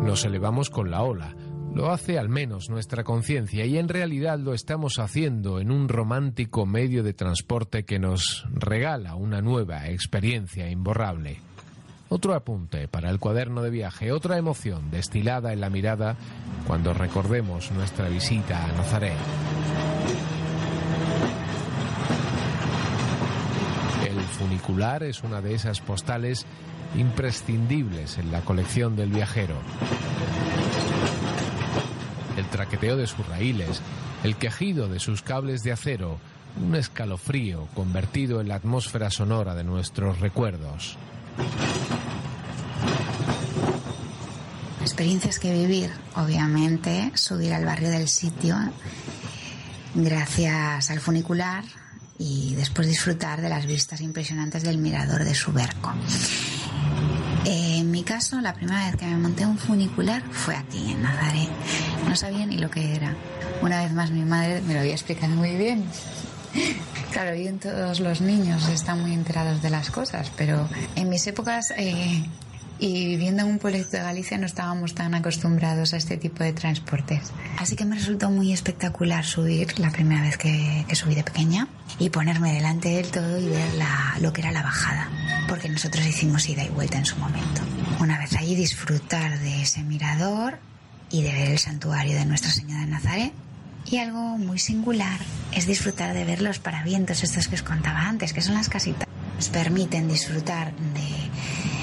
nos elevamos con la ola. Lo hace al menos nuestra conciencia, y en realidad lo estamos haciendo en un romántico medio de transporte que nos regala una nueva experiencia imborrable. Otro apunte para el cuaderno de viaje, otra emoción destilada en la mirada cuando recordemos nuestra visita a Nazaret. El funicular es una de esas postales imprescindibles en la colección del viajero. El traqueteo de sus raíles, el quejido de sus cables de acero, un escalofrío convertido en la atmósfera sonora de nuestros recuerdos. Experiencias que vivir, obviamente, subir al barrio del sitio gracias al funicular y después disfrutar de las vistas impresionantes del mirador de Suberco. En mi caso, la primera vez que me monté un funicular fue aquí, en Nazaret. No sabía ni lo que era. Una vez más mi madre me lo había explicado muy bien. Claro, bien, todos los niños están muy enterados de las cosas, pero en mis épocas y viviendo en un pueblito de Galicia no estábamos tan acostumbrados a este tipo de transportes. Así que me resultó muy espectacular subir la primera vez que subí de pequeña y ponerme delante del todo y ver lo que era la bajada, porque nosotros hicimos ida y vuelta en su momento. Una vez allí, disfrutar de ese mirador y de ver el santuario de Nuestra Señora de Nazaret. Y algo muy singular es disfrutar de ver los paravientos estos que os contaba antes, que son las casitas. Nos permiten disfrutar de